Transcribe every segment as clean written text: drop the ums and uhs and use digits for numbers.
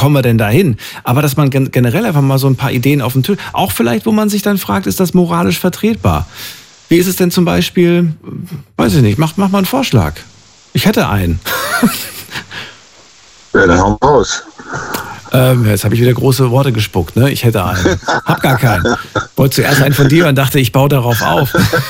kommen wir denn da hin? Aber dass man generell einfach mal so ein paar Ideen auf den Tisch, auch vielleicht, wo man sich dann fragt, ist das moralisch vertretbar? Wie ist es denn zum Beispiel, weiß ich nicht, mach mal einen Vorschlag. Ich hätte einen. Ja, dann hauen wir raus. Jetzt habe ich wieder große Worte gespuckt, ne? Ich hätte einen. Hab gar keinen. Wollte zuerst einen von dir und dachte, ich baue darauf auf.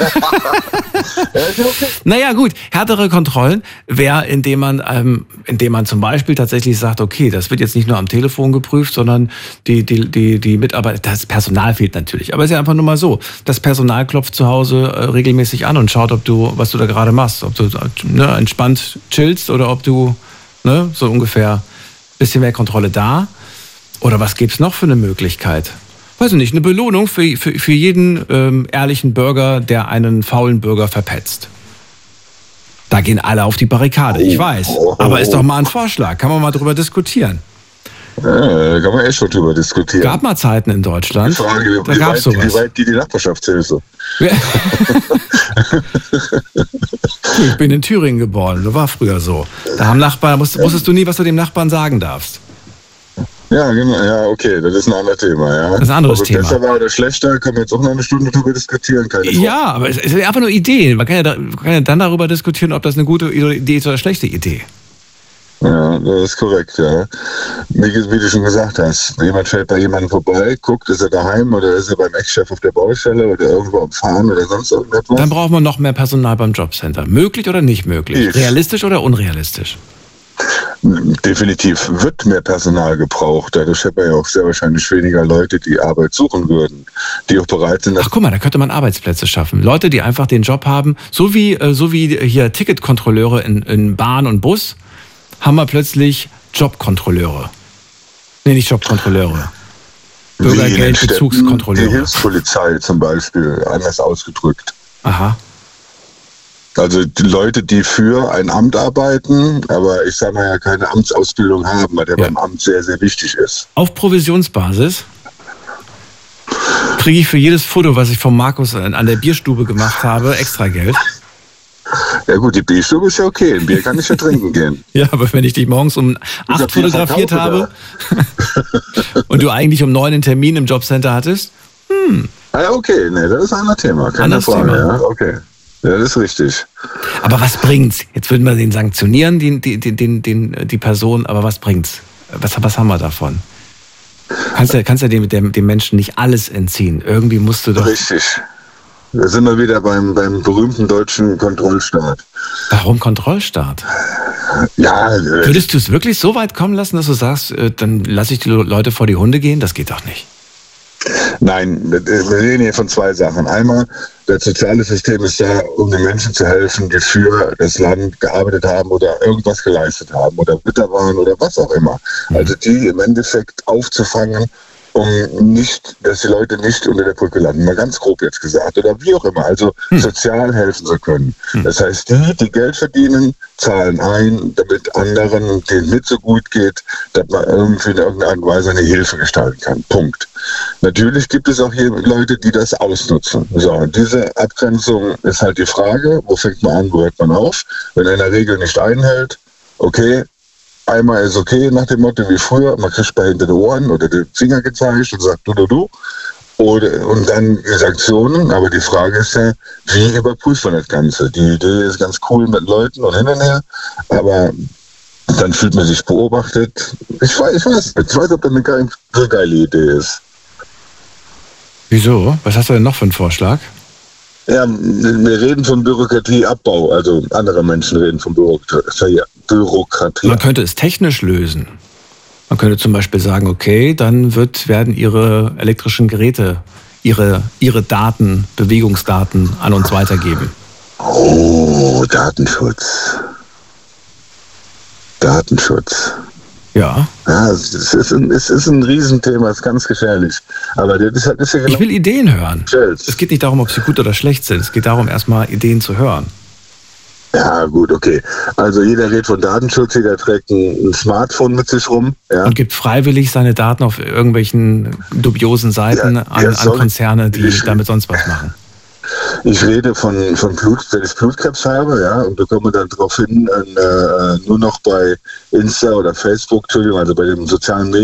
Naja, gut. Härtere Kontrollen wäre, indem man zum Beispiel tatsächlich sagt, okay, das wird jetzt nicht nur am Telefon geprüft, sondern die Mitarbeiter, das Personal fehlt natürlich. Aber es ist ja einfach nur mal so. Das Personal klopft zu Hause regelmäßig an und schaut, was du da gerade machst. Ob du entspannt chillst oder ob du so ungefähr ein bisschen mehr Kontrolle da. Oder was gibt's noch für eine Möglichkeit? Weiß ich nicht, eine Belohnung für jeden ehrlichen Bürger, der einen faulen Bürger verpetzt. Da gehen alle auf die Barrikade, ich weiß. Aber ist doch mal ein Vorschlag, kann man mal drüber diskutieren. Ja, kann man echt schon drüber diskutieren. Gab mal Zeiten in Deutschland, die Frage, da gab's sowas. Wie weit geht die Nachbarschaftshilfe? Ich bin in Thüringen geboren, das war früher so. Da haben Nachbarn, wusstest du nie, was du dem Nachbarn sagen darfst. Ja, genau, ja, okay, das ist ein anderes Thema, ja. Das ist ein anderes Thema. Besser war oder schlechter, können wir jetzt auch noch eine Stunde darüber diskutieren, keine Frage. Ja, aber es ist einfach nur Ideen. Man kann ja dann darüber diskutieren, ob das eine gute Idee ist oder eine schlechte Idee. Ja, das ist korrekt, ja. Wie du schon gesagt hast, jemand fährt bei jemandem vorbei, guckt, ist er daheim oder ist er beim Ex-Chef auf der Baustelle oder irgendwo am Fahren oder sonst irgendetwas. Dann braucht man noch mehr Personal beim Jobcenter. Möglich oder nicht möglich? Realistisch oder unrealistisch? Definitiv wird mehr Personal gebraucht. Dadurch hat man ja auch sehr wahrscheinlich weniger Leute, die Arbeit suchen würden, die auch bereit sind. Ach, guck mal, da könnte man Arbeitsplätze schaffen. Leute, die einfach den Job haben, so wie hier Ticketkontrolleure in Bahn und Bus, haben wir plötzlich Jobkontrolleure. Nee, nicht Jobkontrolleure. Bürgergeldbezugskontrolleure. Die Hilfspolizei zum Beispiel, anders ausgedrückt. Aha. Also die Leute, die für ein Amt arbeiten, aber ich sage mal ja keine Amtsausbildung haben, weil der beim Amt sehr, sehr wichtig ist. Auf Provisionsbasis kriege ich für jedes Foto, was ich von Markus an der Bierstube gemacht habe, extra Geld. Ja gut, die Bierstube ist ja okay, ein Bier kann ich ja trinken gehen. Ja, aber wenn ich dich morgens um 8 fotografiert habe und du eigentlich um 9 einen Termin im Jobcenter hattest? Ja, okay, ne, das ist ein anderes Thema, keine Frage. Ja, okay. Ja, das ist richtig. Aber was bringt's? Jetzt würden wir den sanktionieren, die Person, aber was bringt's? Was haben wir davon? Kannst ja dem Menschen nicht alles entziehen. Irgendwie musst du doch... Richtig. Da sind wir wieder beim berühmten deutschen Kontrollstaat. Warum Kontrollstaat? Ja. Würdest du es wirklich so weit kommen lassen, dass du sagst, dann lasse ich die Leute vor die Hunde gehen? Das geht doch nicht. Nein, wir reden hier von zwei Sachen. Einmal, das soziale System ist da, um den Menschen zu helfen, die für das Land gearbeitet haben oder irgendwas geleistet haben oder Ritter waren oder was auch immer. Also die im Endeffekt aufzufangen, um nicht, dass die Leute nicht unter der Brücke landen, mal ganz grob jetzt gesagt, oder wie auch immer, also sozial helfen zu können. Das heißt, die Geld verdienen, zahlen ein, damit anderen, denen nicht so gut geht, dass man irgendwie in irgendeiner Art und Weise eine Hilfe gestalten kann. Punkt. Natürlich gibt es auch hier Leute, die das ausnutzen. So, und diese Abgrenzung ist halt die Frage, wo fängt man an, wo hört man auf? Wenn einer Regel nicht einhält, okay, einmal ist okay, nach dem Motto wie früher, man kriegt bei hinter den Ohren oder den Finger gezeigt und sagt du. Und dann Sanktionen, aber die Frage ist ja, wie überprüft man das Ganze? Die Idee ist ganz cool mit Leuten und hin und her, aber dann fühlt man sich beobachtet. Ich weiß nicht, ob das eine so geile Idee ist. Wieso? Was hast du denn noch für einen Vorschlag? Ja, wir reden von Bürokratieabbau, also andere Menschen reden von Bürokratie. Man könnte es technisch lösen. Man könnte zum Beispiel sagen, okay, dann werden Ihre elektrischen Geräte Ihre Daten, Bewegungsdaten an uns weitergeben. Oh, Datenschutz. Ja, es ist ein Riesenthema, es ist ganz gefährlich. Aber das ist ja genau. Ich will Ideen hören. Es geht nicht darum, ob sie gut oder schlecht sind. Es geht darum, erstmal Ideen zu hören. Ja, gut, okay. Also jeder redet von Datenschutz, jeder trägt ein Smartphone mit sich rum. Ja. Und gibt freiwillig seine Daten auf irgendwelchen dubiosen Seiten an Konzerne, die damit sonst was machen. Ich rede von Blut, wenn ich Blutkrebs habe, ja, und bekomme dann daraufhin nur noch bei Insta oder Facebook, Entschuldigung, also bei den sozialen Medien,